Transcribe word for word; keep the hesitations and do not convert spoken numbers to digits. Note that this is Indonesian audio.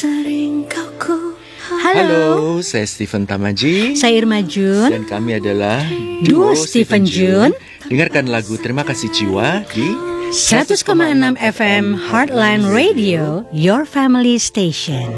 sering kau ku. Halo. Halo, saya Steven Tamaji. Saya Irma Jun. Dan kami adalah Duo Steven Jun. Dengarkan lagu Terima Kasih Jiwa di seratus koma enam F M Heartline Radio, your family station.